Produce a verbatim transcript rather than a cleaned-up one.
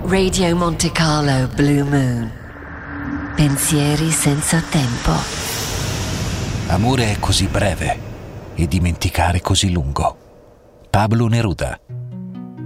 Radio Monte Carlo Blue Moon. Pensieri senza tempo. Amore è così breve e dimenticare così lungo. Pablo Neruda.